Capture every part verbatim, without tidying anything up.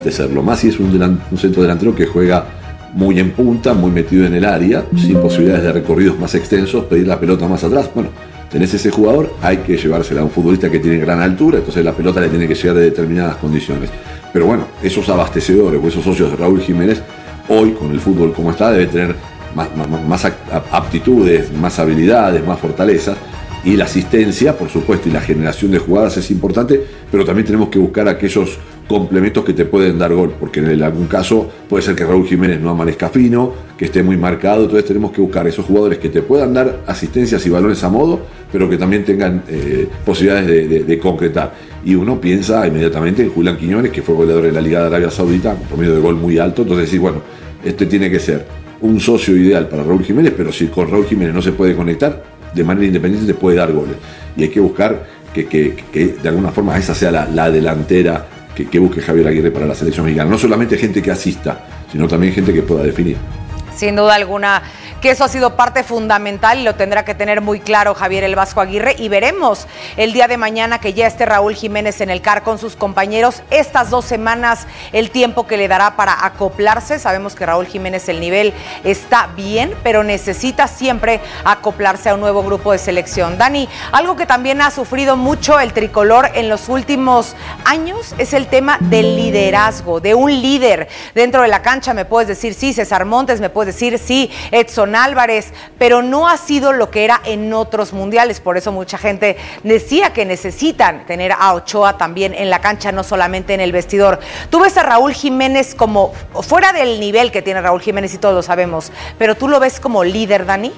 de serlo, más si es un, delan- un centro delantero que juega muy en punta, muy metido en el área, sin posibilidades de recorridos más extensos, pedir la pelota más atrás. Bueno, tenés ese jugador, hay que llevársela a un futbolista que tiene gran altura, entonces la pelota le tiene que llegar de determinadas condiciones. Pero bueno, esos abastecedores o esos socios de Raúl Jiménez, hoy con el fútbol como está, debe tener más, más, más aptitudes, más habilidades, más fortalezas. Y la asistencia, por supuesto, y la generación de jugadas es importante, pero también tenemos que buscar aquellos complementos que te pueden dar gol, porque en algún caso puede ser que Raúl Jiménez no amanezca fino, que esté muy marcado, entonces tenemos que buscar esos jugadores que te puedan dar asistencias y balones a modo, pero que también tengan eh, posibilidades de, de, de concretar. Y uno piensa inmediatamente en Julián Quiñones, que fue goleador de la Liga de Arabia Saudita, con promedio de gol muy alto, entonces decís, bueno, este tiene que ser un socio ideal para Raúl Jiménez, pero si con Raúl Jiménez no se puede conectar, de manera independiente te puede dar goles. Y hay que buscar que, que, que de alguna forma esa sea la, la delantera que, que busque Javier Aguirre para la selección mexicana. No solamente gente que asista, sino también gente que pueda definir. Sin duda alguna que eso ha sido parte fundamental y lo tendrá que tener muy claro Javier el Vasco Aguirre, y veremos el día de mañana que ya esté Raúl Jiménez en el C A R con sus compañeros, estas dos semanas el tiempo que le dará para acoplarse. Sabemos que Raúl Jiménez el nivel está bien, pero necesita siempre acoplarse a un nuevo grupo de selección. Dani, algo que también ha sufrido mucho el tricolor en los últimos años es el tema del liderazgo, de un líder dentro de la cancha. Me puedes decir sí, César Montes, me puedes decir sí, Edson Álvarez, pero no ha sido lo que era en otros mundiales. Por eso mucha gente decía que necesitan tener a Ochoa también en la cancha, no solamente en el vestidor. ¿Tú ves a Raúl Jiménez como, fuera del nivel que tiene Raúl Jiménez y todos lo sabemos, pero tú lo ves como líder, Dani?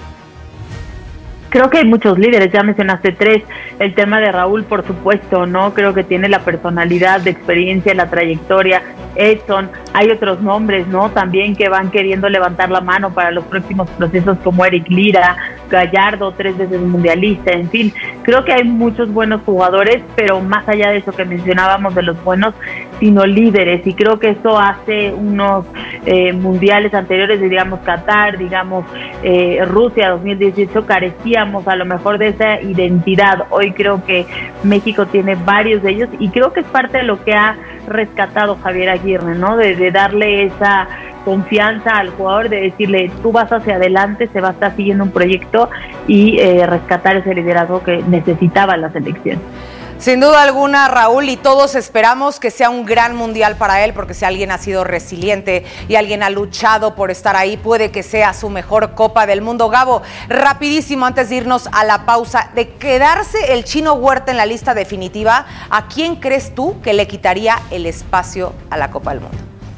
Creo que hay muchos líderes, ya mencionaste tres. El tema de Raúl, por supuesto, ¿no? Creo que tiene la personalidad, la experiencia, la trayectoria. Edson, hay otros nombres, ¿no? También que van queriendo levantar la mano para los próximos procesos, como Eric Lira, Gallardo, tres veces mundialista, en fin. Creo que hay muchos buenos jugadores, pero más allá de eso que mencionábamos de los buenos, sino líderes. Y creo que eso hace unos eh, mundiales anteriores, digamos Qatar, digamos eh, Rusia dos mil dieciocho, carecíamos a lo mejor de esa identidad. Hoy creo que México tiene varios de ellos y creo que es parte de lo que ha rescatado Javier Aguirre, ¿no? De, de darle esa confianza al jugador, de decirle tú vas hacia adelante, se va a estar siguiendo un proyecto y eh, rescatar ese liderazgo que necesitaba la selección. Sin duda alguna, Raúl, y todos esperamos que sea un gran mundial para él, porque si alguien ha sido resiliente y alguien ha luchado por estar ahí, puede que sea su mejor Copa del Mundo. Gabo, rapidísimo, antes de irnos a la pausa, de quedarse el Chino Huerta en la lista definitiva, ¿a quién crees tú que le quitaría el espacio a la Copa del Mundo?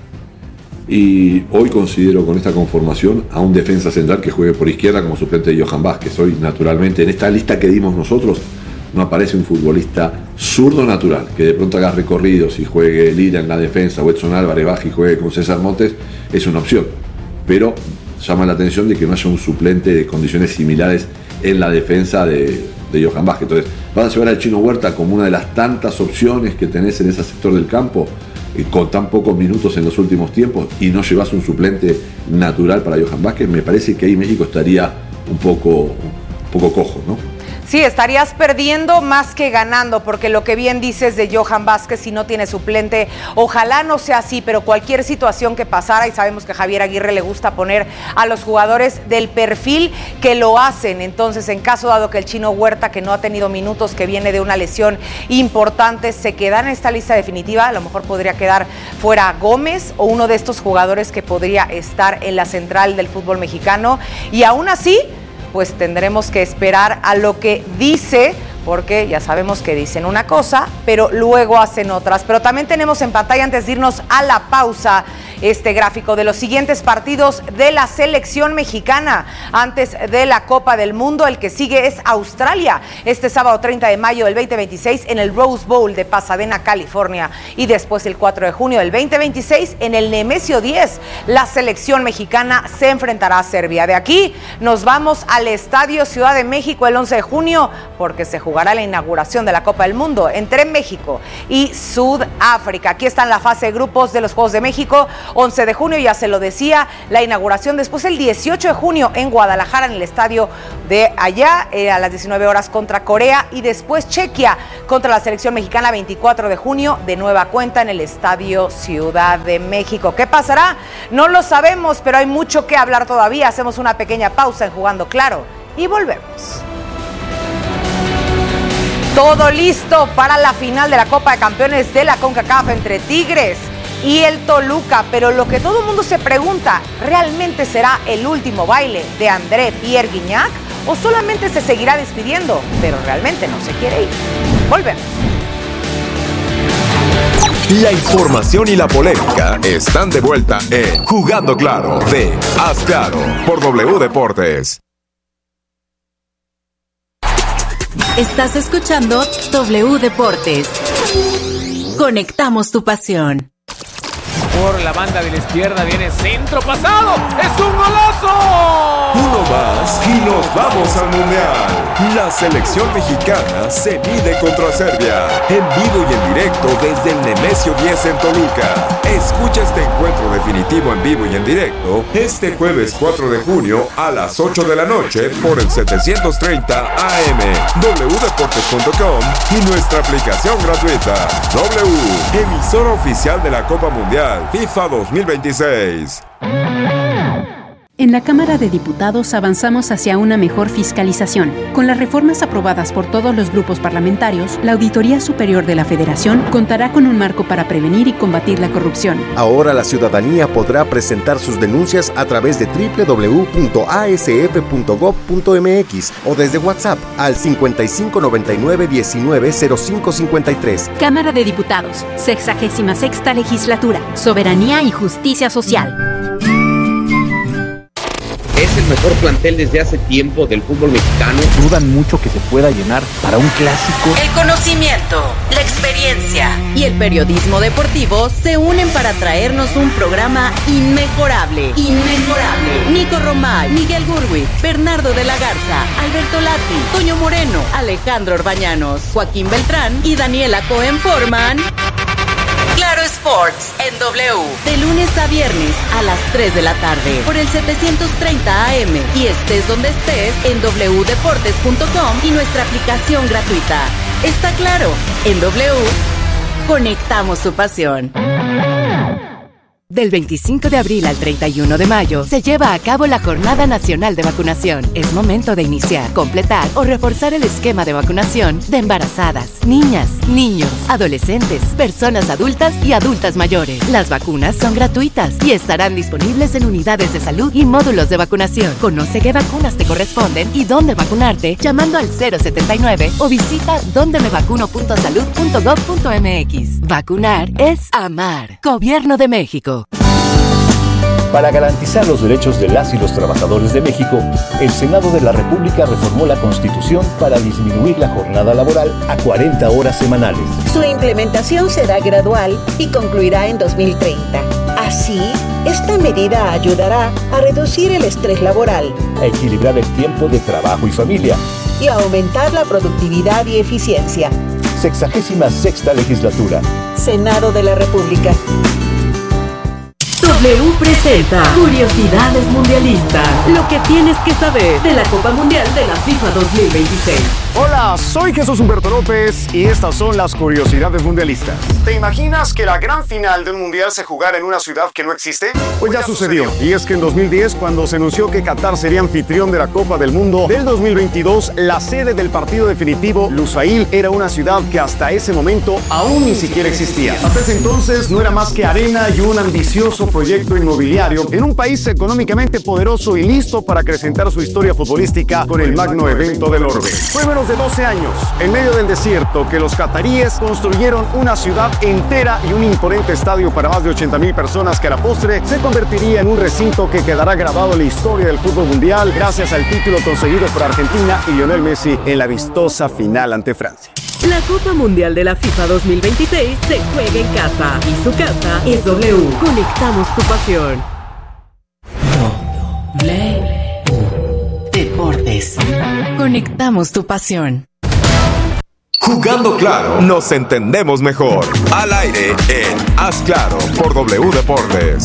Y hoy considero con esta conformación a un defensa central que juegue por izquierda como suplente de Johan Vázquez. Hoy, naturalmente, en esta lista que dimos nosotros, no aparece un futbolista zurdo natural, que de pronto haga recorridos y juegue Lira en la defensa, o Edson Álvarez baje y juegue con César Montes, es una opción. Pero llama la atención de que no haya un suplente de condiciones similares en la defensa de, de Johan Vázquez. Entonces, vas a llevar al Chino Huerta como una de las tantas opciones que tenés en ese sector del campo, eh, con tan pocos minutos en los últimos tiempos, y no llevas un suplente natural para Johan Vázquez. Me parece que ahí México estaría un poco, un poco cojo, ¿no? Sí, estarías perdiendo más que ganando, porque lo que bien dices de Johan Vázquez, si no tiene suplente, ojalá no sea así, pero cualquier situación que pasara, y sabemos que a Javier Aguirre le gusta poner a los jugadores del perfil que lo hacen. Entonces, en caso dado que el Chino Huerta, que no ha tenido minutos, que viene de una lesión importante, se queda en esta lista definitiva, a lo mejor podría quedar fuera Gómez o uno de estos jugadores que podría estar en la central del fútbol mexicano, y aún así pues tendremos que esperar a lo que dice, porque ya sabemos que dicen una cosa, pero luego hacen otras. Pero también tenemos en pantalla, antes de irnos a la pausa, este gráfico de los siguientes partidos de la selección mexicana antes de la Copa del Mundo. El que sigue es Australia, este sábado treinta de mayo del veinte veintiséis en el Rose Bowl de Pasadena, California, y después el cuatro de junio del veinte veintiséis en el Nemesio diez, la selección mexicana se enfrentará a Serbia. De aquí nos vamos al Estadio Ciudad de México el once de junio, porque se jugará la inauguración de la Copa del Mundo entre México y Sudáfrica. Aquí están la fase de grupos de los Juegos de México. once de junio, ya se lo decía, la inauguración, después el dieciocho de junio en Guadalajara, en el estadio de allá, eh, a las diecinueve horas contra Corea, y después Chequia contra la selección mexicana, veinticuatro de junio, de nueva cuenta en el estadio Ciudad de México. ¿Qué pasará? No lo sabemos, pero hay mucho que hablar todavía. Hacemos una pequeña pausa en Jugando Claro y volvemos. Todo listo para la final de la Copa de Campeones de la CONCACAF entre Tigres y el Toluca, pero lo que todo el mundo se pregunta, ¿realmente será el último baile de André Pierre Gignac o solamente se seguirá despidiendo, pero realmente no se quiere ir? Volvemos. La información y la polémica están de vuelta en Jugando Claro de Haz Claro por W Deportes. Estás escuchando W Deportes. Conectamos tu pasión. Por la banda de la izquierda viene centro pasado. ¡Es un golazo! Uno más y nos vamos al Mundial. La selección mexicana se mide contra Serbia. En vivo y en directo desde el Nemesio diez en Toluca. Escucha este encuentro definitivo en vivo y en directo este jueves cuatro de junio a las ocho de la noche por el setecientos treinta A M, w deportes punto com y nuestra aplicación gratuita. W, emisora oficial de la Copa Mundial FIFA dos mil veintiséis. En la Cámara de Diputados avanzamos hacia una mejor fiscalización. Con las reformas aprobadas por todos los grupos parlamentarios, la Auditoría Superior de la Federación contará con un marco para prevenir y combatir la corrupción. Ahora la ciudadanía podrá presentar sus denuncias a través de doble u doble u doble u punto a s f punto gob punto m x o desde WhatsApp al cincuenta y cinco noventa y nueve diecinueve cero cinco cincuenta y tres. Cámara de Diputados, sexagésima sexta Legislatura, Soberanía y Justicia Social. Es el mejor plantel desde hace tiempo del fútbol mexicano. Dudan mucho que se pueda llenar para un clásico. El conocimiento, la experiencia y el periodismo deportivo se unen para traernos un programa inmejorable. Inmejorable. Nico Romay, Miguel Gurwitz, Bernardo de la Garza, Alberto Lati, Toño Moreno, Alejandro Orbañanos, Joaquín Beltrán y Daniela Cohen forman Claro Sports en W, de lunes a viernes a las tres de la tarde por el setecientos treinta A M y estés donde estés en w deportes punto com y nuestra aplicación gratuita. Está claro, en W conectamos tu pasión. Del veinticinco de abril al treinta y uno de mayo se lleva a cabo la Jornada Nacional de Vacunación. Es momento de iniciar, completar o reforzar el esquema de vacunación de embarazadas, niñas, niños, adolescentes, personas adultas y adultas mayores. Las vacunas son gratuitas y estarán disponibles en unidades de salud y módulos de vacunación. Conoce qué vacunas te corresponden y dónde vacunarte llamando al cero setenta y nueve o visita donde me vacuno punto salud punto gob punto m x. Vacunar es amar. Gobierno de México. Para garantizar los derechos de las y los trabajadores de México, el Senado de la República reformó la Constitución para disminuir la jornada laboral a cuarenta horas semanales. Su implementación será gradual y concluirá en dos mil treinta. Así, esta medida ayudará a reducir el estrés laboral, a equilibrar el tiempo de trabajo y familia y a aumentar la productividad y eficiencia. Sexagésima sexta Legislatura. Senado de la República. W presenta Curiosidades Mundialistas. Lo que tienes que saber de la Copa Mundial de la FIFA dos mil veintiséis. Hola, soy Jesús Humberto López y estas son las Curiosidades Mundialistas. ¿Te imaginas que la gran final de un mundial se jugara en una ciudad que no existe? Pues ya sucedió. Y es que en dos mil diez, cuando se anunció que Qatar sería anfitrión de la Copa del Mundo del dos mil veintidós, la sede del partido definitivo, Lusail, era una ciudad que hasta ese momento aún ni siquiera existía. Hasta ese entonces no era más que arena y un ambicioso proyecto inmobiliario en un país económicamente poderoso y listo para acrecentar su historia futbolística con el magno evento del orbe. Fue menos de doce años, en medio del desierto, que los cataríes construyeron una ciudad entera y un imponente estadio para más de ochenta mil personas que a la postre se convertiría en un recinto que quedará grabado en la historia del fútbol mundial gracias al título conseguido por Argentina y Lionel Messi en la vistosa final ante Francia. La Copa Mundial de la FIFA dos mil veintiséis se juega en casa y su casa es W. Conectamos tu pasión. W Deportes. Conectamos tu pasión. Jugando claro, nos entendemos mejor. Al aire en Haz Claro por W Deportes.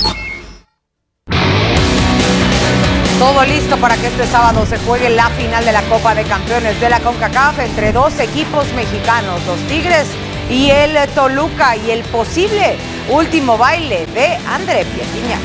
Todo listo para que este sábado se juegue la final de la Copa de Campeones de la CONCACAF entre dos equipos mexicanos, los Tigres y el Toluca, y el posible último baile de André Pierre Gignac.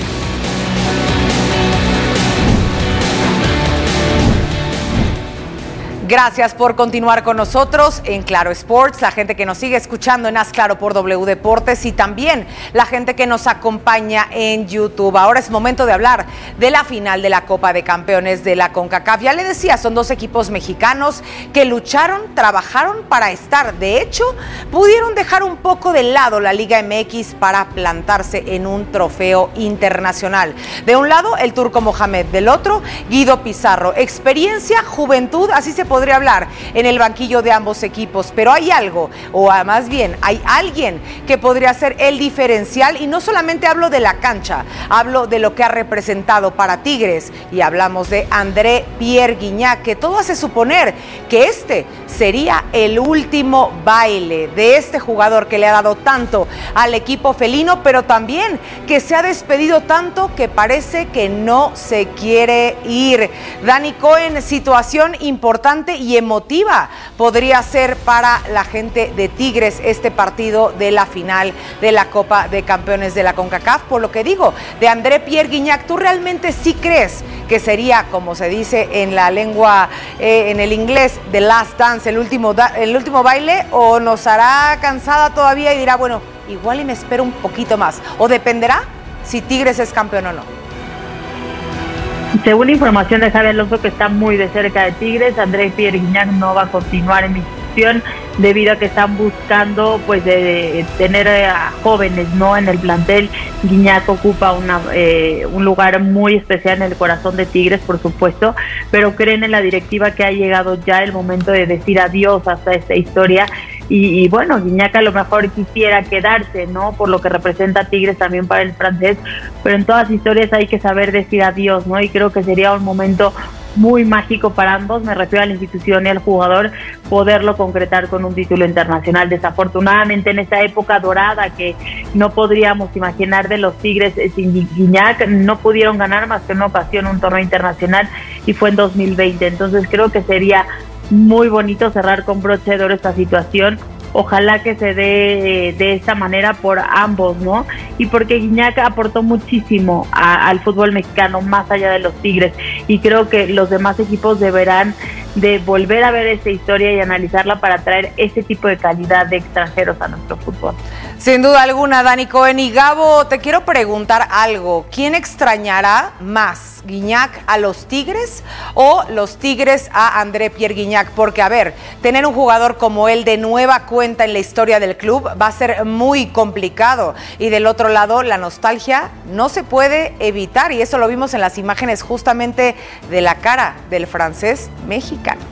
Gracias por continuar con nosotros en Claro Sports, la gente que nos sigue escuchando en Haz Claro por W Deportes y también la gente que nos acompaña en YouTube. Ahora es momento de hablar de la final de la Copa de Campeones de la CONCACAF. Ya le decía, son dos equipos mexicanos que lucharon, trabajaron para estar. De hecho, pudieron dejar un poco de lado la Liga M X para plantarse en un trofeo internacional. De un lado, el turco Mohamed, del otro, Guido Pizarro. Experiencia, juventud, así se podría hablar en el banquillo de ambos equipos, pero hay algo, o más bien hay alguien que podría ser el diferencial, y no solamente hablo de la cancha, hablo de lo que ha representado para Tigres, y hablamos de André Pierre Gignac, que todo hace suponer que este sería el último baile de este jugador que le ha dado tanto al equipo felino, pero también que se ha despedido tanto que parece que no se quiere ir. Dani Cohen, situación importante y emotiva podría ser para la gente de Tigres este partido de la final de la Copa de Campeones de la CONCACAF. Por lo que digo, de André Pierre Gignac, ¿tú realmente sí crees que sería, como se dice en la lengua, eh, en el inglés, the last dance, el último, el último baile, o nos hará cansada todavía y dirá, bueno, igual y me espero un poquito más? ¿O dependerá si Tigres es campeón o no? Según la información de Javi Alonso, que está muy de cerca de Tigres, André Pierre Gignac no va a continuar en la institución debido a que están buscando pues de, de tener a jóvenes no en el plantel. Gignac ocupa una, eh, un lugar muy especial en el corazón de Tigres, por supuesto, pero creen en la directiva que ha llegado ya el momento de decir adiós hasta esta historia. Y, y bueno, Gignac a lo mejor quisiera quedarse, ¿no? Por lo que representa Tigres también para el francés, pero en todas las historias hay que saber decir adiós, ¿no? Y creo que sería un momento muy mágico para ambos, me refiero a la institución y al jugador, poderlo concretar con un título internacional. Desafortunadamente en esta época dorada que no podríamos imaginar de los Tigres sin Gignac, no pudieron ganar más que una ocasión un torneo internacional, y fue en dos mil veinte. Entonces creo que sería muy bonito cerrar con broche de oro esta situación. Ojalá que se dé de esta manera por ambos, ¿no? Y porque Gignac aportó muchísimo a, al fútbol mexicano más allá de los Tigres, y creo que los demás equipos deberán de volver a ver esta historia y analizarla para traer ese tipo de calidad de extranjeros a nuestro fútbol. Sin duda alguna, Dani Cohen. Y Gabo, te quiero preguntar algo. ¿Quién extrañará más, Gignac a los Tigres o los Tigres a André Pierre Gignac? Porque, a ver, tener un jugador como él de nueva cuenta en la historia del club va a ser muy complicado. Y del otro lado, la nostalgia no se puede evitar, y eso lo vimos en las imágenes justamente de la cara del francés mexicano.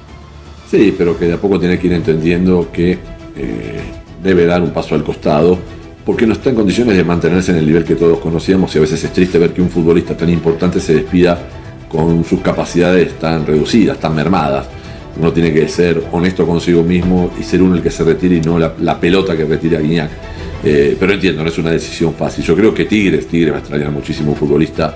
Sí, pero que de a poco tiene que ir entendiendo que eh, debe dar un paso al costado, porque no está en condiciones de mantenerse en el nivel que todos conocíamos, y a veces es triste ver que un futbolista tan importante se despida con sus capacidades tan reducidas, tan mermadas. Uno tiene que ser honesto consigo mismo y ser uno el que se retire y no la, la pelota que retira a Gignac. Eh, pero entiendo, no es una decisión fácil. Yo creo que Tigres, Tigres va a extrañar muchísimo un futbolista,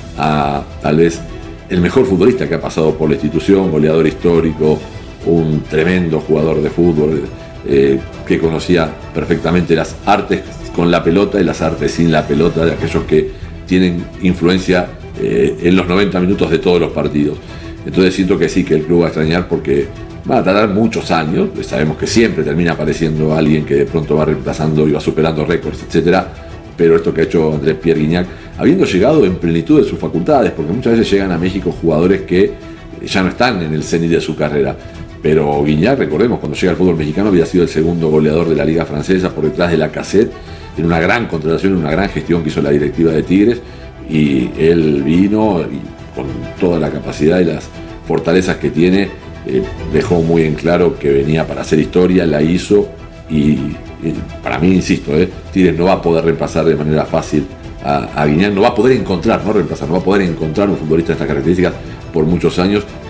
a tal vez el mejor futbolista que ha pasado por la institución, goleador histórico, un tremendo jugador de fútbol, eh, que conocía perfectamente las artes con la pelota y las artes sin la pelota, de aquellos que tienen influencia eh, en los noventa minutos de todos los partidos. Entonces siento que sí, que el club va a extrañar, porque va a tardar muchos años. Sabemos que siempre termina apareciendo alguien que de pronto va reemplazando y va superando récords, etcétera. Pero esto que ha hecho André Pierre Gignac, habiendo llegado en plenitud de sus facultades, porque muchas veces llegan a México jugadores que ya no están en el cenit de su carrera. Pero Gignac, recordemos, cuando llega al fútbol mexicano había sido el segundo goleador de la Liga Francesa por detrás de Lacazette, en una gran contratación, en una gran gestión que hizo la directiva de Tigres, y él vino y con toda la capacidad y las fortalezas que tiene, eh, dejó muy en claro que venía para hacer historia, la hizo, y, y para mí, insisto, eh, Tigres no va a poder reemplazar de manera fácil a, a Gignac, no va a poder encontrar, no reemplazar, no va a poder encontrar un futbolista de estas características por muchos años,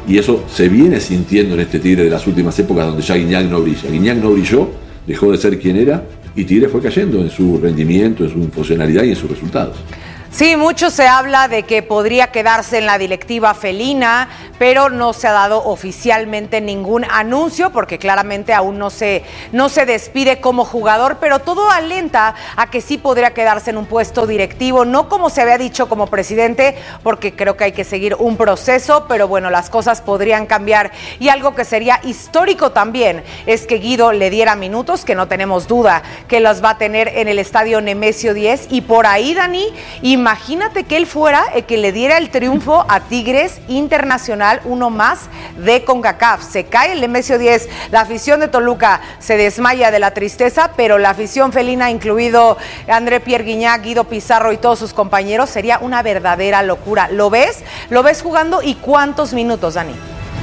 Y eso se viene sintiendo en este Tigre de las últimas épocas donde ya Guiñac no brilla. Guiñac no brilló, dejó de ser quien era y Tigre fue cayendo en su rendimiento, en su funcionalidad y en sus resultados. Sí, mucho se habla de que podría quedarse en la directiva felina, pero no se ha dado oficialmente ningún anuncio porque claramente aún no se, no se despide como jugador, pero todo alenta a que sí podría quedarse en un puesto directivo, no como se había dicho como presidente, porque creo que hay que seguir un proceso, pero bueno, las cosas podrían cambiar. Y algo que sería histórico también es que Guido le diera minutos, que no tenemos duda que los va a tener en el estadio Nemesio diez, y por ahí, Dani, y imagínate que él fuera el que le diera el triunfo a Tigres Internacional, uno más de CONCACAF. Se cae el Nemesio diez, la afición de Toluca se desmaya de la tristeza, pero la afición felina, incluido André Pierre Guiñac, Guido Pizarro y todos sus compañeros, sería una verdadera locura. ¿Lo ves? ¿Lo ves jugando? ¿Y cuántos minutos, Dani?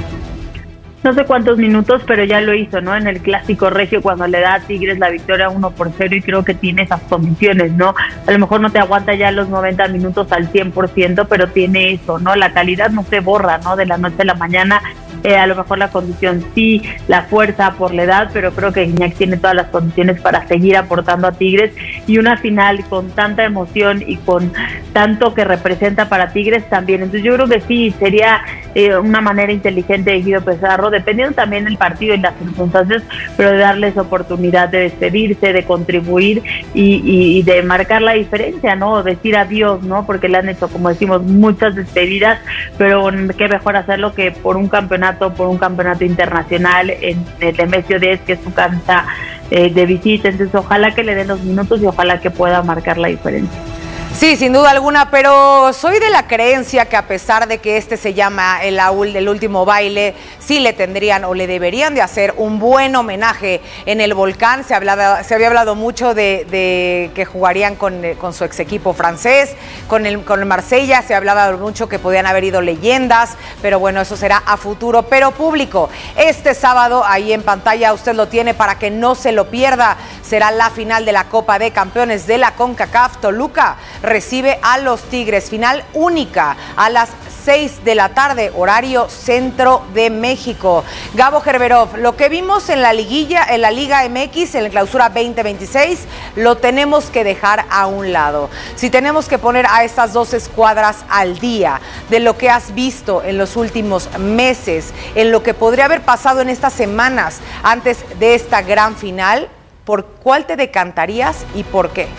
No sé cuántos minutos, pero ya lo hizo, ¿no? En el Clásico Regio, cuando le da a Tigres la victoria uno por cero, y creo que tiene esas condiciones, ¿no? A lo mejor no te aguanta ya los noventa minutos al cien por ciento, pero tiene eso, ¿no? La calidad no se borra, ¿no? De la noche a la mañana. Eh, a lo mejor la condición sí, la fuerza por la edad, pero creo que Guiñac tiene todas las condiciones para seguir aportando a Tigres, y una final con tanta emoción y con tanto que representa para Tigres también. Entonces yo creo que sí, sería eh, una manera inteligente de Guido Pizarro, dependiendo también del partido y las circunstancias, pero de darles oportunidad de despedirse, de contribuir y, y, y de marcar la diferencia, ¿no? Decir adiós, ¿no? Porque le han hecho, como decimos, muchas despedidas, pero qué mejor hacerlo que por un campeonato por un campeonato internacional en el Nemesio diez, que es su cancha eh, de visita. Entonces ojalá que le den los minutos y ojalá que pueda marcar la diferencia. Sí, sin duda alguna, pero soy de la creencia que a pesar de que este se llama el AUL del último baile, sí le tendrían o le deberían de hacer un buen homenaje en el Volcán. Se hablaba, se había hablado mucho de, de que jugarían con, con su ex equipo francés, con el, con el Marsella, se hablaba mucho que podían haber ido leyendas, pero bueno, eso será a futuro. Pero público, este sábado ahí en pantalla usted lo tiene para que no se lo pierda, será la final de la Copa de Campeones de la CONCACAF. Toluca recibe a los Tigres, final única a las seis de la tarde, horario centro de México. Gabo Gerberov, lo que vimos en la liguilla, en la Liga M X, en la clausura veinte veintiséis, lo tenemos que dejar a un lado. Si tenemos que poner a estas dos escuadras al día de lo que has visto en los últimos meses, en lo que podría haber pasado en estas semanas antes de esta gran final, ¿por cuál te decantarías y por qué?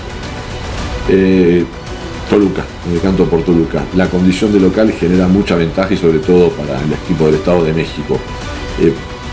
Eh, Toluca, me decanto por Toluca. La condición de local genera mucha ventaja y sobre todo para el equipo del Estado de México. Eh,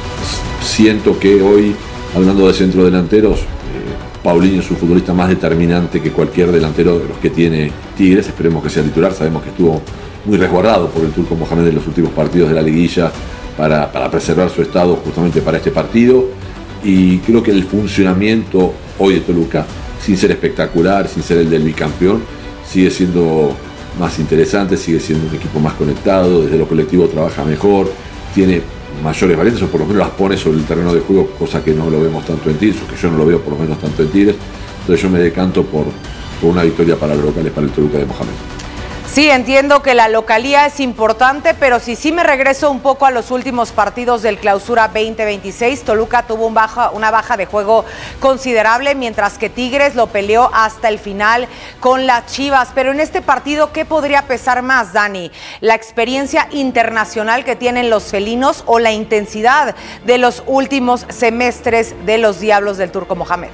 siento que hoy, hablando de centrodelanteros, eh, Paulinho es un futbolista más determinante que cualquier delantero de los que tiene Tigres. Esperemos que sea titular. Sabemos que estuvo muy resguardado por el Turco Mohamed en los últimos partidos de la liguilla para, para preservar su estado justamente para este partido. Y creo que el funcionamiento hoy de Toluca, sin ser espectacular, sin ser el del bicampeón, sigue siendo más interesante, sigue siendo un equipo más conectado, desde lo colectivo trabaja mejor, tiene mayores variantes, o por lo menos las pone sobre el terreno de juego, cosa que no lo vemos tanto en Tigres, o que yo no lo veo por lo menos tanto en Tigres. Entonces yo me decanto por, por una victoria para los locales, para el Toluca de Mohamed. Sí, entiendo que la localía es importante, pero si sí me regreso un poco a los últimos partidos del Clausura veinte veintiséis, Toluca tuvo un baja, una baja de juego considerable, mientras que Tigres lo peleó hasta el final con las Chivas. Pero en este partido, ¿qué podría pesar más, Dani? ¿La experiencia internacional que tienen los felinos o la intensidad de los últimos semestres de los Diablos del Turco Mohamed?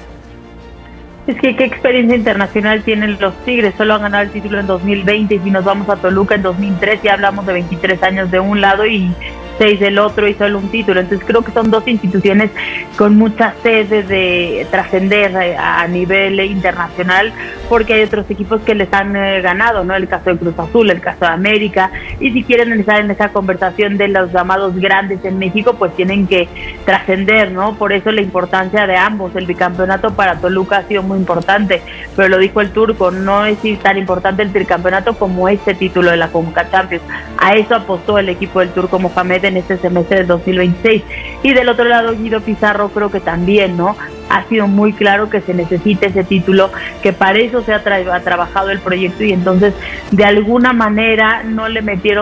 Es que qué experiencia internacional tienen los Tigres, solo han ganado el título en dos mil veinte, y si nos vamos a Toluca en dos mil tres ya hablamos de veintitrés años de un lado y seis del otro y solo un título. Entonces creo que son dos instituciones con mucha sed de trascender a nivel internacional, porque hay otros equipos que les han eh, ganado, ¿no? El caso de Cruz Azul, el caso de América, y si quieren estar en esa conversación de los llamados grandes en México, pues tienen que trascender, ¿no? Por eso la importancia de ambos. El bicampeonato para Toluca ha sido muy importante, pero lo dijo el Turco, no es tan importante el tricampeonato como este título de la Conca Champions. A eso apostó el equipo del Turco Mohamed en este semestre del dos mil veintiséis. Y del otro lado, Guido Pizarro creo que también, ¿no? Ha sido muy claro que se necesita ese título, que para eso se ha, tra- ha trabajado el proyecto, y entonces de alguna manera no le metieron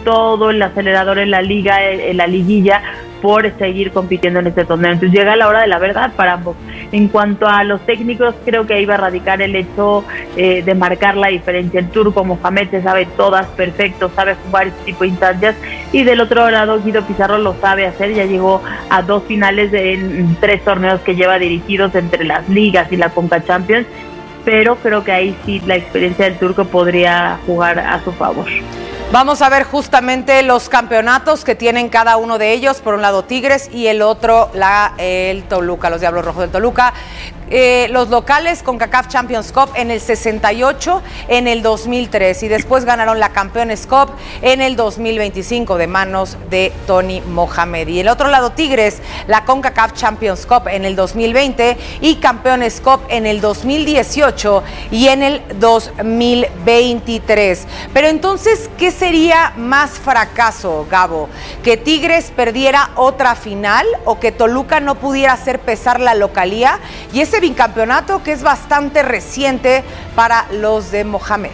todo el acelerador en la liga, en la liguilla, por seguir compitiendo en este torneo. Entonces llega la hora de la verdad para ambos. En cuanto a los técnicos, creo que ahí va a radicar el hecho eh, de marcar la diferencia. El turco Mohamed se sabe todas perfecto, sabe jugar este tipo de instancias, y del otro lado Guido Pizarro lo sabe hacer, ya llegó a dos finales de, en tres torneos que lleva dirigidos entre las ligas y la Conca Champions, pero creo que ahí sí la experiencia del turco podría jugar a su favor. Vamos a ver justamente los campeonatos que tienen cada uno de ellos. Por un lado Tigres y el otro la, el Toluca, los Diablos Rojos del Toluca. Eh, los locales CONCACAF Champions Cup en el sesenta y ocho, en el dos mil tres, y después ganaron la Campeones Cup en el dos mil veinticinco de manos de Tony Mohamed. Y el otro lado Tigres, la CONCACAF Champions Cup en el dos mil veinte y Campeones Cup en el dos mil dieciocho y en el dos mil veintitrés. Pero entonces, ¿qué sería más fracaso, Gabo? ¿Que Tigres perdiera otra final o que Toluca no pudiera hacer pesar la localía y ese bicampeonato que es bastante reciente para los de Mohamed?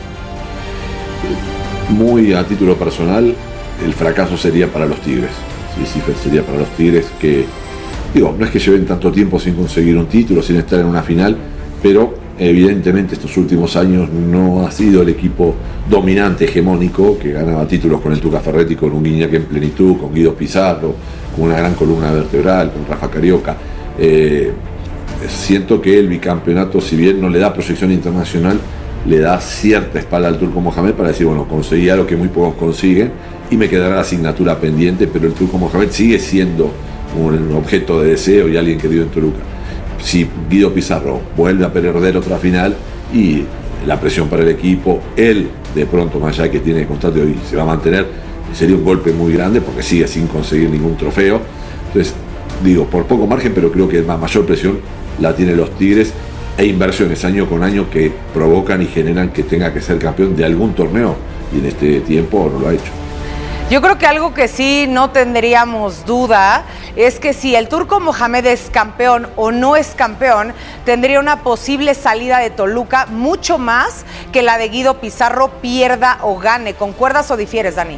Muy a título personal, el fracaso sería para los Tigres. Sí, sí, sería para los Tigres que, digo, no es que lleven tanto tiempo sin conseguir un título, sin estar en una final, pero evidentemente estos últimos años no ha sido el equipo dominante, hegemónico, que ganaba títulos con el Tuca Ferretti, con un Guiñac en plenitud, con Guido Pizarro, con una gran columna vertebral, con Rafa Carioca. Eh, siento que el bicampeonato, si bien no le da proyección internacional, le da cierta espalda al Turco Mohamed para decir, bueno, conseguí algo que muy pocos consiguen y me quedará la asignatura pendiente, pero el Turco Mohamed sigue siendo un objeto de deseo y alguien querido en Toluca. Si Guido Pizarro vuelve a perder otra final y la presión para el equipo, él de pronto, más allá de que tiene contrato y se va a mantener, sería un golpe muy grande porque sigue sin conseguir ningún trofeo. Entonces, digo, por poco margen, pero creo que la mayor presión la tienen los Tigres, e inversiones año con año que provocan y generan que tenga que ser campeón de algún torneo, y en este tiempo no lo ha hecho. Yo creo que algo que sí no tendríamos duda es que si el Turco Mohamed es campeón o no es campeón, tendría una posible salida de Toluca mucho más que la de Guido Pizarro pierda o gane. ¿Concuerdas o difieres, Dani?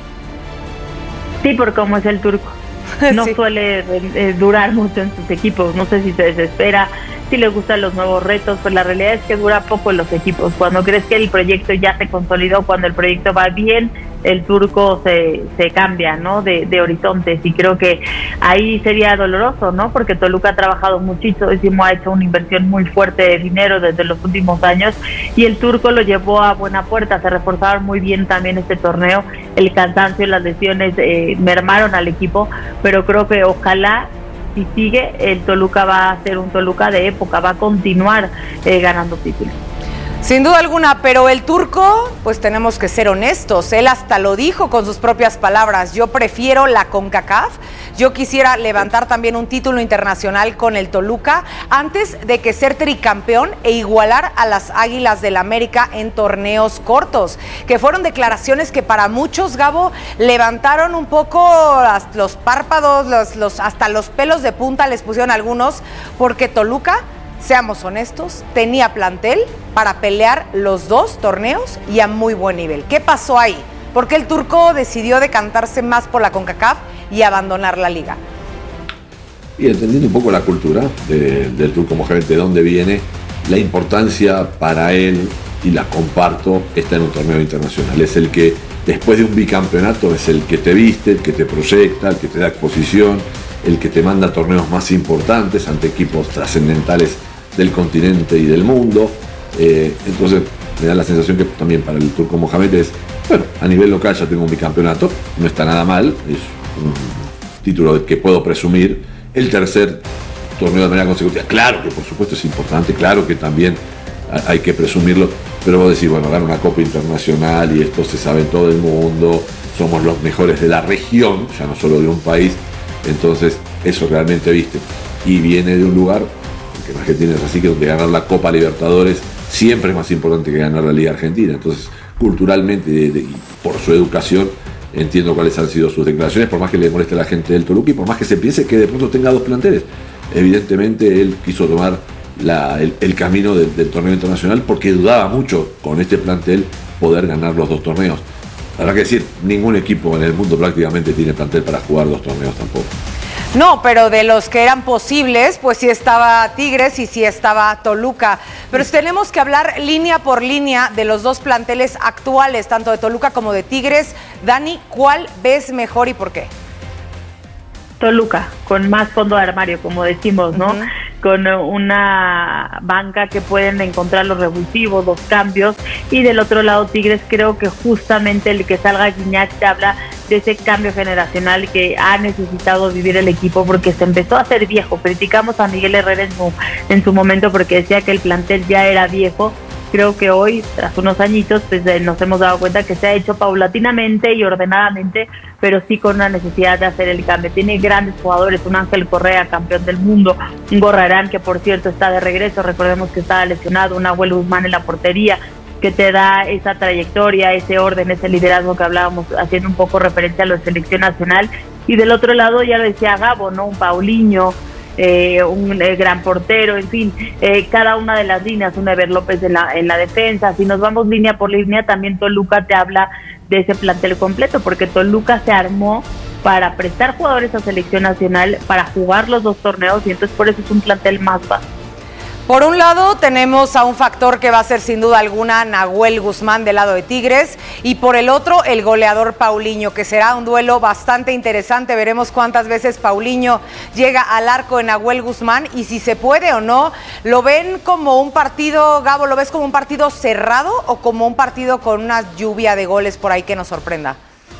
Sí, por cómo es el turco. No sí. suele eh, durar mucho en sus equipos. No sé si se desespera, si le gustan los nuevos retos, pues la realidad es que dura poco en los equipos. Cuando crees que el proyecto ya se consolidó, cuando el proyecto va bien, el turco se, se cambia, ¿no? De, de horizontes, y creo que ahí sería doloroso, ¿no? Porque Toluca ha trabajado muchísimo, ha hecho una inversión muy fuerte de dinero desde los últimos años, y el turco lo llevó a buena puerta. Se reforzaron muy bien también este torneo, el cansancio y las lesiones eh, mermaron al equipo, pero creo que ojalá, si sigue, el Toluca va a ser un Toluca de época, va a continuar eh, ganando títulos. Sin duda alguna, pero el turco, pues tenemos que ser honestos, él hasta lo dijo con sus propias palabras: yo prefiero la CONCACAF, yo quisiera levantar también un título internacional con el Toluca antes de que ser tricampeón e igualar a las Águilas del América en torneos cortos, que fueron declaraciones que para muchos, Gabo, levantaron un poco los párpados, los, los, hasta los pelos de punta les pusieron algunos, porque Toluca, seamos honestos, tenía plantel para pelear los dos torneos y a muy buen nivel. ¿Qué pasó ahí? ¿Por qué el turco decidió decantarse más por la CONCACAF y abandonar la liga? Y entendiendo un poco la cultura de, del Turco Mohamed, de dónde viene, la importancia para él, y la comparto, está en un torneo internacional. Es el que, después de un bicampeonato, es el que te viste, el que te proyecta, el que te da exposición, el que te manda a torneos más importantes ante equipos trascendentales del continente y del mundo. Eh, entonces me da la sensación que también para el Turco Mohamed es, bueno, a nivel local ya tengo un bicampeonato, no está nada mal, es un título que puedo presumir. El tercer torneo de manera consecutiva, claro que por supuesto es importante, claro que también hay que presumirlo, pero vos decís, bueno, gana una Copa Internacional y esto se sabe en todo el mundo, somos los mejores de la región, ya no solo de un país. Entonces eso realmente viste, y viene de un lugar que en Argentina es así, que donde ganar la Copa Libertadores siempre es más importante que ganar la Liga Argentina. Entonces culturalmente de, de, y por su educación entiendo cuáles han sido sus declaraciones, por más que le moleste a la gente del Toluca y por más que se piense que de pronto tenga dos planteles. Evidentemente él quiso tomar la, el, el camino de, del torneo internacional porque dudaba mucho con este plantel poder ganar los dos torneos. habrá que decir, ningún equipo en el mundo prácticamente tiene plantel para jugar dos torneos tampoco. No, pero de los que eran posibles, pues sí estaba Tigres y sí estaba Toluca. Pero tenemos que hablar línea por línea de los dos planteles actuales, tanto de Toluca como de Tigres. Dani, ¿cuál ves mejor y por qué? Toluca, con más fondo de armario, como decimos, ¿no? Uh-huh. Con una banca que pueden encontrar los revulsivos, los cambios, y del otro lado Tigres, creo que justamente el que salga Gignac te habla de ese cambio generacional que ha necesitado vivir el equipo porque se empezó a hacer viejo. Criticamos a Miguel Herrera en su, en su momento porque decía que el plantel ya era viejo. Creo que hoy, tras unos añitos, pues eh, nos hemos dado cuenta que se ha hecho paulatinamente y ordenadamente, pero sí con una necesidad de hacer el cambio. Tiene grandes jugadores, un Ángel Correa, campeón del mundo, un Gorrarán, que por cierto está de regreso, recordemos que estaba lesionado, un Nahuel Guzmán en la portería, que te da esa trayectoria, ese orden, ese liderazgo que hablábamos, haciendo un poco referencia a la selección nacional. Y del otro lado, ya lo decía Gabo, ¿no? Un Paulinho, Eh, un eh, gran portero, en fin, eh, cada una de las líneas, un Ever López en la, en la defensa. Si nos vamos línea por línea, también Toluca te habla de ese plantel completo, porque Toluca se armó para prestar jugadores a selección nacional, para jugar los dos torneos, y entonces por eso es un plantel más bajo. Por un lado tenemos a un factor que va a ser sin duda alguna Nahuel Guzmán del lado de Tigres, y por el otro el goleador Paulinho, que será un duelo bastante interesante. Veremos cuántas veces Paulinho llega al arco de Nahuel Guzmán y si se puede o no. ¿Lo ven como un partido, Gabo, lo ves como un partido cerrado o como un partido con una lluvia de goles por ahí que nos sorprenda?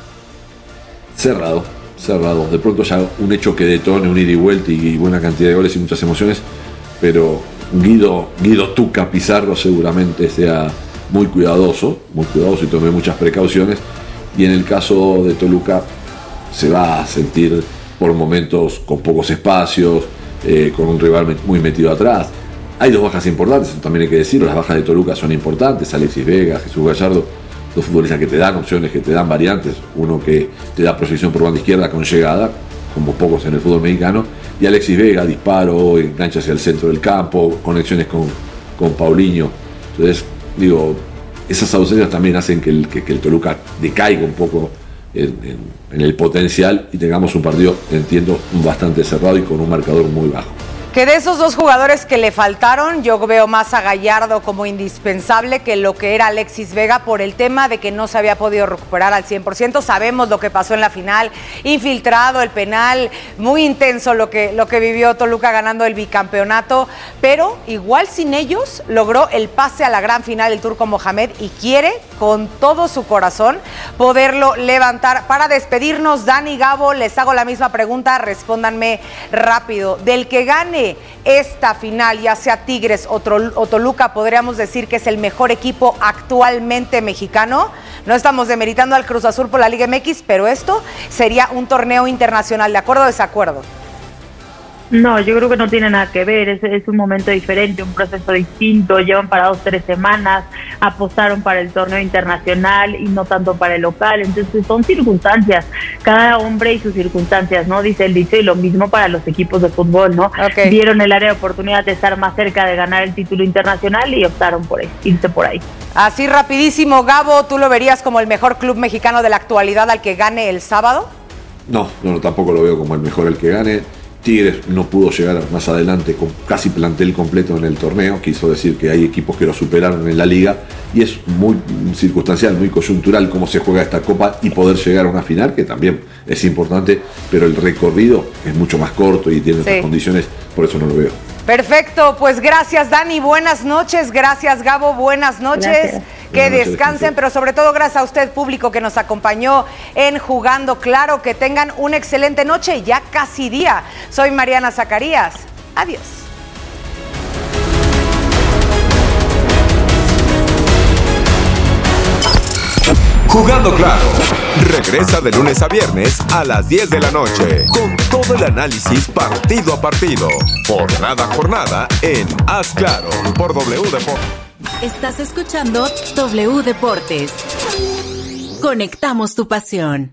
Cerrado, cerrado. De pronto ya un hecho que detone un ida y vuelta y buena cantidad de goles y muchas emociones, pero Guido, Guido Tuca Pizarro seguramente sea muy cuidadoso, muy cuidadoso y tome muchas precauciones, y en el caso de Toluca se va a sentir por momentos con pocos espacios, eh, con un rival muy metido atrás. Hay dos bajas importantes, también hay que decirlo, las bajas de Toluca son importantes, Alexis Vega, Jesús Gallardo, dos futbolistas que te dan opciones, que te dan variantes, uno que te da proyección por banda izquierda con llegada, como pocos en el fútbol mexicano, y Alexis Vega, disparo, engancha hacia el centro del campo, conexiones con, con Paulinho. Entonces, digo, esas ausencias también hacen que el, que, que el Toluca decaiga un poco en, en, en el potencial y tengamos un partido, entiendo, bastante cerrado y con un marcador muy bajo. Que de esos dos jugadores que le faltaron, yo veo más a Gallardo como indispensable que lo que era Alexis Vega, por el tema de que no se había podido recuperar al cien por ciento. Sabemos lo que pasó en la final, infiltrado el penal, muy intenso lo que, lo que vivió Toluca ganando el bicampeonato, pero igual sin ellos logró el pase a la gran final el Turco Mohamed y quiere con todo su corazón poderlo levantar. Para despedirnos, Dani, Gabo, les hago la misma pregunta, respóndanme rápido. Del que gane esta final, ya sea Tigres o, o Toluca, podríamos decir que es el mejor equipo actualmente mexicano. No estamos demeritando al Cruz Azul por la Liga M X, pero esto sería un torneo internacional. ¿De acuerdo o desacuerdo? No, yo creo que no tiene nada que ver, es, es un momento diferente, un proceso distinto, llevan parados tres semanas, apostaron para el torneo internacional y no tanto para el local, entonces son circunstancias, cada hombre y sus circunstancias, ¿no? Dice el dicho, y lo mismo para los equipos de fútbol, ¿no? Okay. Vieron el área de oportunidad de estar más cerca de ganar el título internacional y optaron por ahí, irse por ahí. Así rapidísimo, Gabo, ¿tú lo verías como el mejor club mexicano de la actualidad al que gane el sábado? No, no, tampoco lo veo como el mejor al que gane. Tigres no pudo llegar más adelante con casi plantel completo en el torneo, quiso decir que hay equipos que lo superaron en la liga y es muy circunstancial, muy coyuntural cómo se juega esta copa y poder llegar a una final, que también es importante, pero el recorrido es mucho más corto y tiene sí. otras condiciones, por eso no lo veo. Perfecto, pues gracias Dani, buenas noches, gracias Gabo, buenas noches. Gracias. Que buenas noches, descansen, pero sobre todo gracias a usted, público, que nos acompañó en Jugando Claro. Que tengan una excelente noche, ya casi día. Soy Mariana Zacarías. Adiós. Jugando Claro. Regresa de lunes a viernes a las diez de la noche con todo el análisis partido a partido, jornada a jornada en Haz Claro por W Deportes. Estás escuchando W Deportes. Conectamos tu pasión.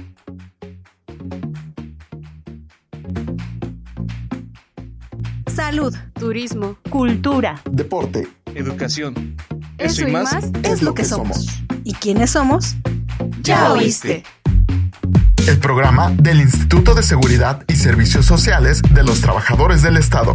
Salud, turismo, cultura, deporte, educación. Eso, Eso y más, más es lo que somos. somos. ¿Y quiénes somos? Ya oíste. El programa del Instituto de Seguridad y Servicios Sociales de los Trabajadores del Estado.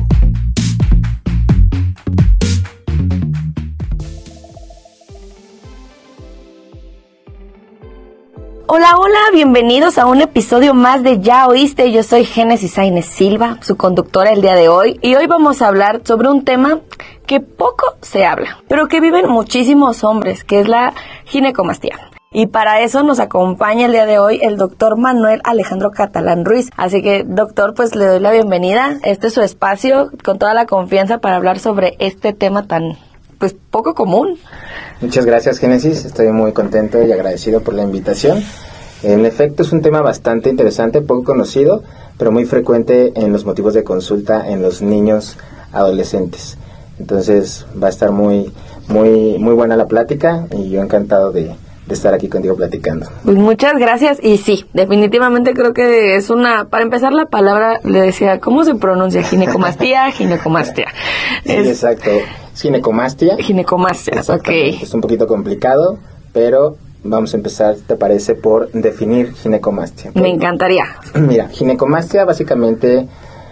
Hola, hola, bienvenidos a un episodio más de Ya Oíste. Yo soy Génesis Sainz Silva, su conductora el día de hoy, y hoy vamos a hablar sobre un tema que poco se habla, pero que viven muchísimos hombres, que es la ginecomastía. Y para eso nos acompaña el día de hoy el doctor Manuel Alejandro Catalán Ruiz. Así que, doctor, pues le doy la bienvenida. Este es su espacio, con toda la confianza para hablar sobre este tema tan, pues, poco común. Muchas gracias, Génesis. Estoy muy contento y agradecido por la invitación. En efecto, es un tema bastante interesante, poco conocido, pero muy frecuente en los motivos de consulta en los niños adolescentes. Entonces, va a estar muy, muy, muy buena la plática y yo encantado de... de estar aquí contigo platicando. Pues muchas gracias, y sí, definitivamente creo que es una, para empezar la palabra, le decía, ¿cómo se pronuncia? Ginecomastía, ginecomastia. Sí, es, exacto, es ginecomastia. Ginecomastia, ok. Es un poquito complicado, pero vamos a empezar, ¿te parece?, por definir ginecomastia. Me encantaría. Mira, ginecomastia básicamente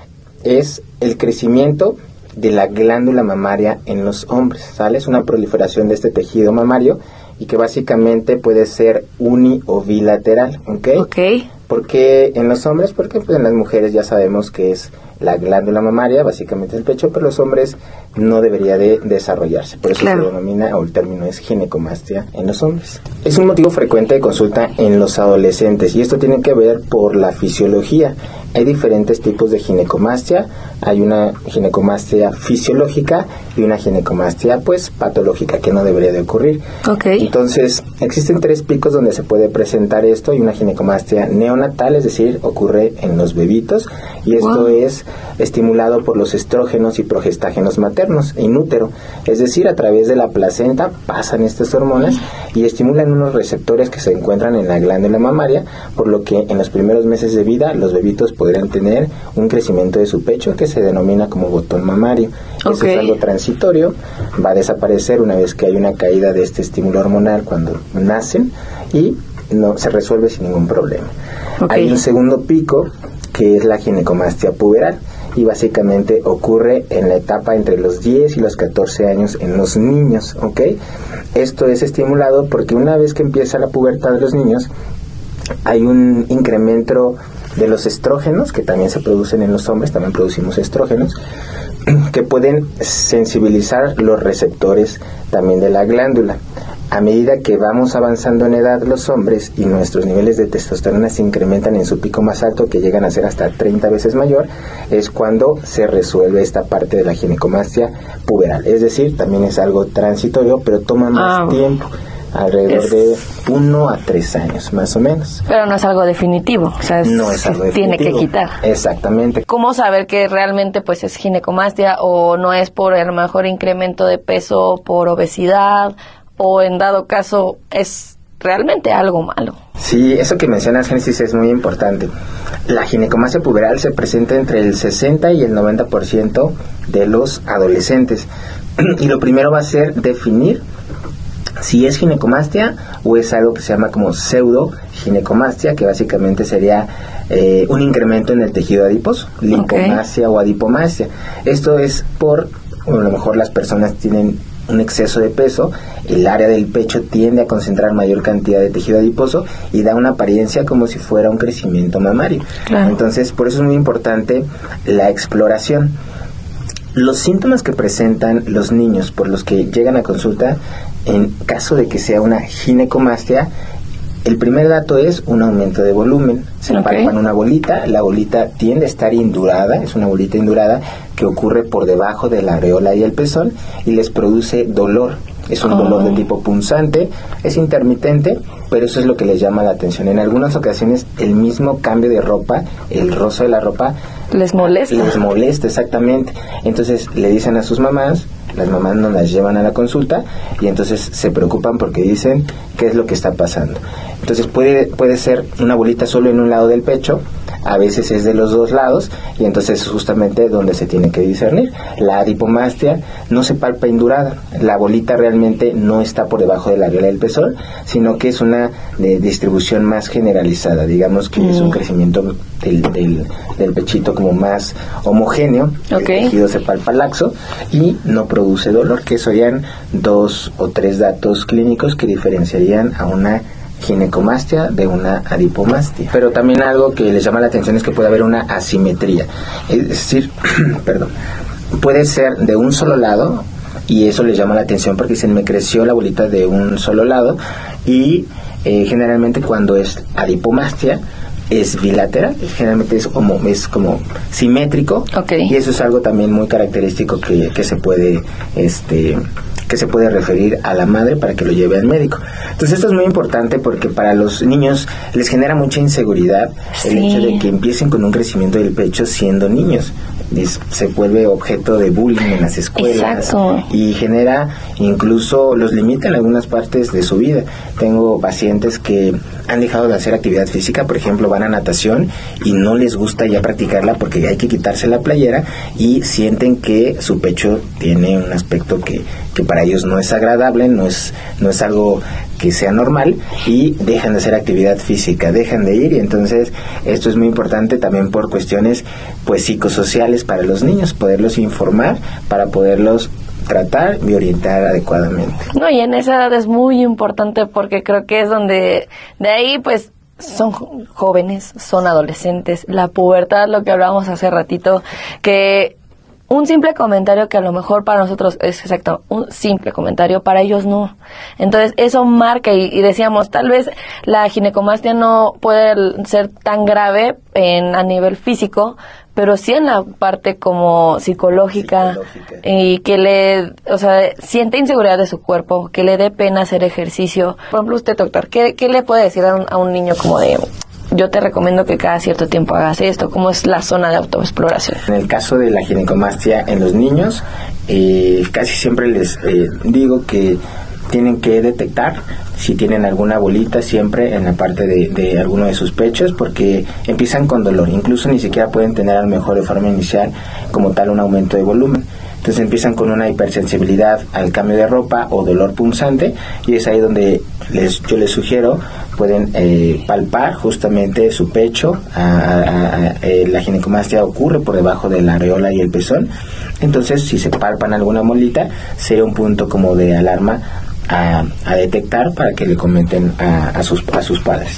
es el crecimiento de la glándula mamaria en los hombres, ¿sale? Es una proliferación de este tejido mamario y que básicamente puede ser uni o bilateral, ¿ok? Ok. ¿Por qué en los hombres? Porque pues en las mujeres ya sabemos que es la glándula mamaria, básicamente el pecho, pero los hombres no debería de desarrollarse. Por eso claro. se denomina, o el término es ginecomastia en los hombres. Es un motivo frecuente de consulta en los adolescentes y esto tiene que ver por la fisiología. Hay diferentes tipos de ginecomastia. Hay una ginecomastia fisiológica y una ginecomastia pues patológica, que no debería de ocurrir. Okay. Entonces, existen tres picos donde se puede presentar esto. Hay una ginecomastia neonatal, es decir, ocurre en los bebitos, y esto wow. es estimulado por los estrógenos y progestágenos maternos en útero, es decir, a través de la placenta pasan estas hormonas y estimulan unos receptores que se encuentran en la glándula mamaria, por lo que en los primeros meses de vida los bebitos podrían tener un crecimiento de su pecho que se denomina como botón mamario. Okay. Eso es algo transitorio, va a desaparecer una vez que hay una caída de este estímulo hormonal cuando nacen y no se resuelve sin ningún problema. Okay. Hay un segundo pico que es la ginecomastia puberal y básicamente ocurre en la etapa entre los diez y los catorce años en los niños, ¿ok? Esto es estimulado porque una vez que empieza la pubertad de los niños hay un incremento de los estrógenos que también se producen en los hombres, también producimos estrógenos que pueden sensibilizar los receptores también de la glándula. A medida que vamos avanzando en edad los hombres y nuestros niveles de testosterona se incrementan en su pico más alto, que llegan a ser hasta treinta veces mayor, es cuando se resuelve esta parte de la ginecomastia puberal. Es decir, también es algo transitorio, pero toma más ah, tiempo, alrededor es... de uno a tres años, más o menos. Pero no es algo definitivo, o sea, es, no es algo definitivo. Tiene que quitar. Exactamente. ¿Cómo saber que realmente pues es ginecomastia o no es por a lo mejor incremento de peso, por obesidad, o en dado caso es realmente algo malo? Sí, eso que mencionas, Génesis, es muy importante. La ginecomastia puberal se presenta entre el sesenta y el noventa por ciento de los adolescentes. Y lo primero va a ser definir si es ginecomastia o es algo que se llama como pseudo ginecomastia, que básicamente sería eh, un incremento en el tejido adiposo, lipomastia okay. o adipomastia. Esto es por, o a lo mejor las personas tienen un exceso de peso, el área del pecho tiende a concentrar mayor cantidad de tejido adiposo y da una apariencia como si fuera un crecimiento mamario. Claro. Entonces, por eso es muy importante la exploración. Los síntomas que presentan los niños por los que llegan a consulta, en caso de que sea una ginecomastia, el primer dato es un aumento de volumen. Se okay. palpan una bolita, la bolita tiende a estar indurada, es una bolita indurada que ocurre por debajo de la areola y el pezón y les produce dolor. Es un oh. dolor de tipo punzante, es intermitente, pero eso es lo que les llama la atención. En algunas ocasiones el mismo cambio de ropa, el rozo de la ropa, les molesta. Les molesta, exactamente. Entonces le dicen a sus mamás, las mamás no las llevan a la consulta y entonces se preocupan porque dicen qué es lo que está pasando. Entonces puede, puede ser una bolita solo en un lado del pecho, a veces es de los dos lados y entonces es justamente donde se tiene que discernir. La adipomastia no se palpa indurada, la bolita realmente no está por debajo de la areola del pezón, sino que es una de distribución más generalizada, digamos que mm. es un crecimiento del, del, del pechito como más homogéneo, okay. El tejido se palpa laxo y no produce dolor, que serían dos o tres datos clínicos que diferenciarían a una ginecomastia de una adipomastia. Pero también algo que les llama la atención es que puede haber una asimetría, es decir, perdón, puede ser de un solo lado y eso les llama la atención porque dicen me creció la bolita de un solo lado y eh, generalmente cuando es adipomastia es bilateral, generalmente es como es como simétrico, okay. Y eso es algo también muy característico que, que se puede este que se puede referir a la madre para que lo lleve al médico. Entonces esto es muy importante porque para los niños les genera mucha inseguridad sí. el hecho de que empiecen con un crecimiento del pecho siendo niños. Se vuelve objeto de bullying en las escuelas. Exacto. Y genera, incluso los limita en algunas partes de su vida. Tengo pacientes que han dejado de hacer actividad física, por ejemplo, van a natación y no les gusta ya practicarla porque hay que quitarse la playera y sienten que su pecho tiene un aspecto que, que para ellos no es agradable, no es, no es algo que sea normal y dejan de hacer actividad física, dejan de ir y entonces esto es muy importante también por cuestiones pues psicosociales para los niños, poderlos informar para poderlos tratar y orientar adecuadamente. No, y en esa edad es muy importante porque creo que es donde de ahí pues son jóvenes, son adolescentes, la pubertad, lo que hablábamos hace ratito, que un simple comentario que a lo mejor para nosotros es exacto, un simple comentario, para ellos no. Entonces eso marca y, y decíamos, tal vez la ginecomastia no puede ser tan grave en a nivel físico, pero sí en la parte como psicológica, psicológica y que le, o sea, siente inseguridad de su cuerpo, que le dé pena hacer ejercicio. Por ejemplo, usted, doctor, ¿qué, qué le puede decir a un, a un niño como de... yo te recomiendo que cada cierto tiempo hagas esto? ¿Cómo es la zona de autoexploración? En el caso de la ginecomastia en los niños, eh, casi siempre les eh, digo que tienen que detectar si tienen alguna bolita siempre en la parte de, de alguno de sus pechos, porque empiezan con dolor, incluso ni siquiera pueden tener a lo mejor de forma inicial como tal un aumento de volumen. Entonces empiezan con una hipersensibilidad al cambio de ropa o dolor punzante y es ahí donde les, yo les sugiero pueden eh, palpar justamente su pecho. A, a, a, eh, la ginecomastia ocurre por debajo de la areola y el pezón, entonces si se palpan alguna bolita sería un punto como de alarma a, a detectar para que le comenten a, a, sus, a sus padres.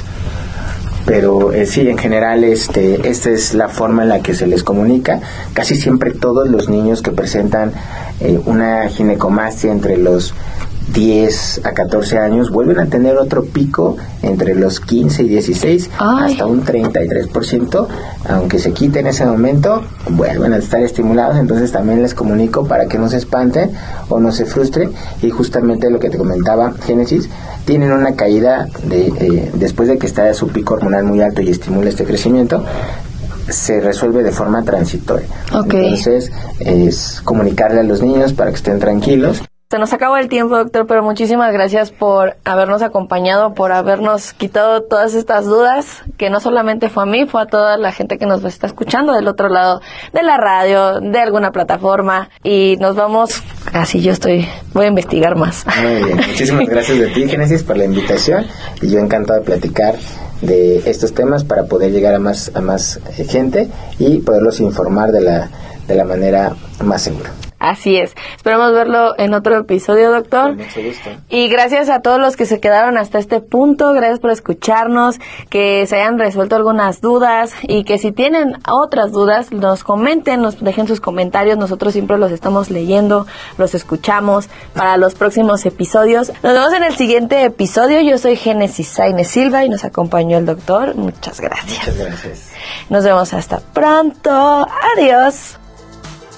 Pero eh, sí, en general este, esta es la forma en la que se les comunica. Casi siempre todos los niños que presentan eh, una ginecomastia entre los diez a catorce años vuelven a tener otro pico entre los quince y dieciséis. Ay. Hasta un treinta y tres por ciento, aunque se quite en ese momento, vuelven a estar estimulados. Entonces también les comunico para que no se espanten o no se frustren. Y justamente lo que te comentaba, Génesis, tienen una caída de eh, después de que está su pico hormonal muy alto y estimula este crecimiento, se resuelve de forma transitoria. Okay. Entonces es comunicarle a los niños para que estén tranquilos. Se nos acabó el tiempo, doctor, pero muchísimas gracias por habernos acompañado, por habernos quitado todas estas dudas, que no solamente fue a mí, fue a toda la gente que nos está escuchando del otro lado de la radio, de alguna plataforma, y nos vamos, así yo estoy, voy a investigar más. Muy bien, muchísimas gracias de ti, Génesis, por la invitación, y yo encantado de platicar de estos temas para poder llegar a más, a más gente y poderlos informar de la, de la manera más segura. Así es. Esperamos verlo en otro episodio, doctor. Con mucho gusto. Y gracias a todos los que se quedaron hasta este punto. Gracias por escucharnos, que se hayan resuelto algunas dudas y que si tienen otras dudas, nos comenten, nos dejen sus comentarios. Nosotros siempre los estamos leyendo, los escuchamos para los próximos episodios. Nos vemos en el siguiente episodio. Yo soy Génesis Sainz Silva y nos acompañó el doctor. Muchas gracias. Muchas gracias. Nos vemos hasta pronto. Adiós.